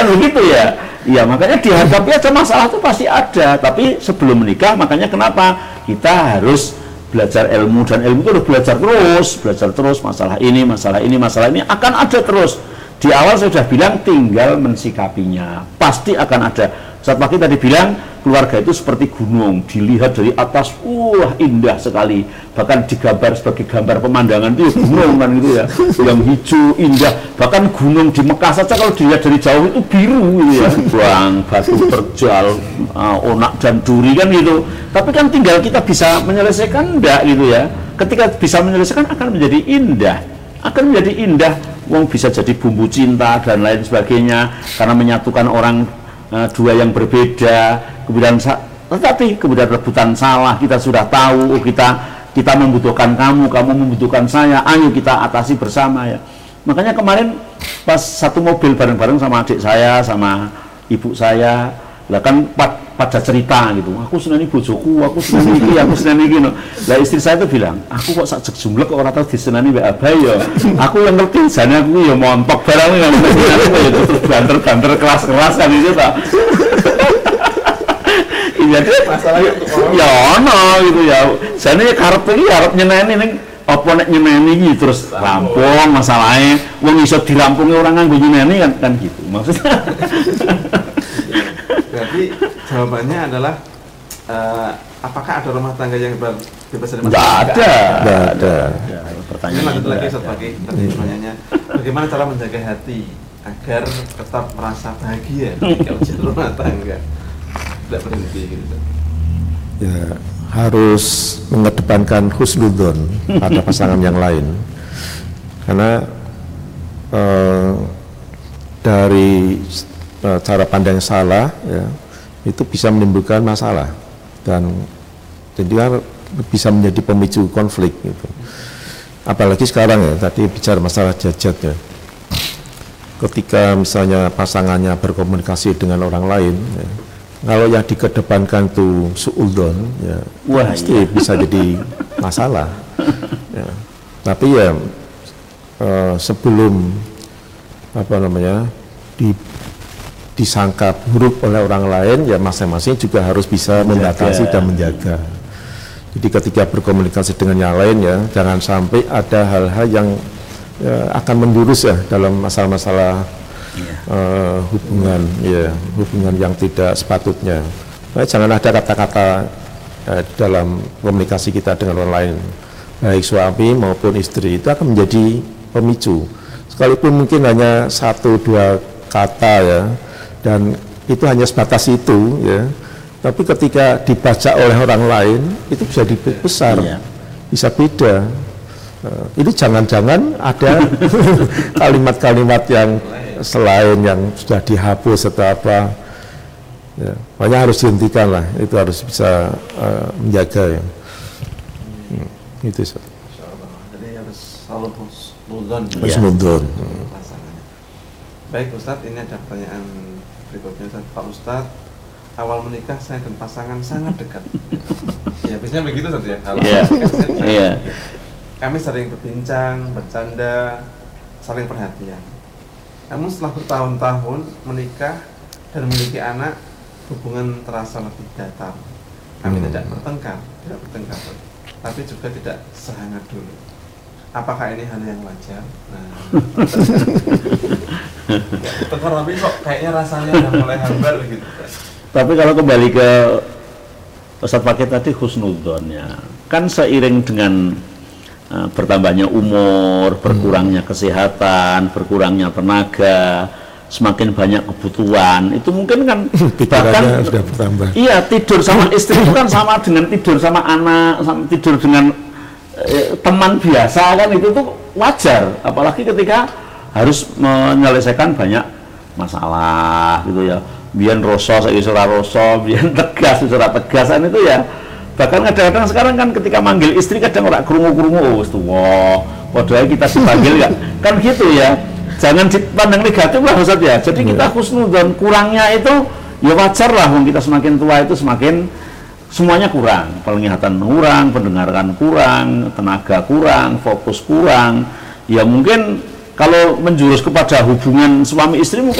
Kan begitu ya. Iya, makanya dihadapi aja masalah itu pasti ada. Tapi sebelum menikah, makanya kenapa kita harus belajar ilmu, dan ilmu itu harus belajar terus, masalah ini akan ada terus. Di awal saya sudah bilang tinggal mensikapinya, pasti akan ada. Saat pagi tadi bilang keluarga itu seperti gunung, dilihat dari atas, indah sekali, bahkan digambar sebagai gambar pemandangan itu gunung kan gitu ya, yang hijau indah, bahkan gunung di Mekah saja kalau dilihat dari jauh itu biru gitu ya, bang, batu terjal, onak dan duri kan gitu. Tapi kan tinggal kita bisa menyelesaikan enggak gitu ya. Ketika bisa menyelesaikan akan menjadi indah, wong bisa jadi bumbu cinta dan lain sebagainya, karena menyatukan orang dua yang berbeda. Tetapi kemudian rebutan salah, kita sudah tahu, kita membutuhkan kamu membutuhkan saya, ayo kita atasi bersama ya. Makanya kemarin pas satu mobil bareng-bareng sama adik saya, sama ibu saya, lah kan pada cerita gitu, aku seneni bojoku, aku seneni iki no. Lah istri saya tuh bilang, aku kok sak jumlah kok ora tau diseneni mbek Abah ya. Aku yang ngerti jane aku ya montok barang yang terus banter keras-keras kan itu tak. Iya deh, masalahnya ya ono gitu ya. Jane karep iki arep nyeneni ning apa nek nyeneni iki terus rampung masalahnya, wong iso dirampungi orang nganggo nyeneni kan gitu. Maksudnya berarti jawabannya adalah apakah ada rumah tangga yang bebas dari masalah? Nggak ada. Pertanyaan lanjut lagi Ustaz Fakih, pertanyaannya, bagaimana cara menjaga hati agar tetap merasa bahagia kalau jadi rumah tangga, tidak berhenti gitu? Ya, harus mengedepankan husnudzon pada pasangan yang lain, karena dari cara pandang salah ya, itu bisa menimbulkan masalah dan jadi bisa menjadi pemicu konflik gitu. Apalagi sekarang ya, tadi bicara masalah jajat ya, ketika misalnya pasangannya berkomunikasi dengan orang lain ya, kalau yang dikedepankan tuh suudzon ya, pasti bisa jadi masalah ya. Tapi ya sebelum disangka buruk oleh orang lain ya, masing-masing juga harus bisa membatasi dan menjaga. Jadi ketika berkomunikasi dengan yang lain ya, jangan sampai ada hal-hal yang akan menjurus ya dalam masalah-masalah hubungan yang tidak sepatutnya. Nah, jangan ada kata-kata dalam komunikasi kita dengan orang lain, baik suami maupun istri, itu akan menjadi pemicu. Sekalipun mungkin hanya 1-2 kata ya, dan itu hanya sebatas itu ya, tapi ketika dibaca oleh orang lain itu bisa besar, bisa beda. Ini jangan-jangan ada kalimat-kalimat yang selain yang sudah dihapus atau apa ya, banyak harus dihentikan lah, itu harus bisa menjaga ya. Itu jadi harus selalu husnudzon. Baik Ustadz, ini ada pertanyaan berikutnya Ustadz. Pak Ustadz, awal menikah saya dan pasangan sangat dekat. Ya biasanya begitu Ustadz ya. Iya. Kami sering berbincang, bercanda, saling perhatian. Namun setelah bertahun-tahun menikah dan memiliki anak, hubungan terasa lebih datar. Kami tidak bertengkar, tapi juga tidak sehangat dulu. Apakah ini hal yang wajar? Tengkar tapi kok kayaknya rasanya udah mulai hambar gitu. Tapi kalau kembali ke Ustadz Fakih tadi, husnudzonnya kan seiring dengan bertambahnya umur, berkurangnya kesehatan, berkurangnya tenaga, semakin banyak kebutuhan, itu mungkin kan bahkan sudah bertambah. Iya, tidur sama istri itu kan sama dengan tidur sama anak, sama tidur dengan teman biasa kan, itu tuh wajar. Apalagi ketika harus menyelesaikan banyak masalah gitu ya. Biyen rasa saiki ora rasa, biyen tegas ora tegasan itu ya. Bahkan kadang-kadang sekarang kan ketika manggil istri kadang ora krungu-krungu, wis tuwa. Padahal kita dipanggil kan gitu ya. Jangan dipandang negatif lah Ustaz ya. Jadi kita husnudzon, kurangnya itu ya wajar lah, wong kita semakin tua itu semakin semuanya kurang, penglihatan kurang, pendengaran kurang, tenaga kurang, fokus kurang. Ya mungkin kalau menjurus kepada hubungan suami istri mungkin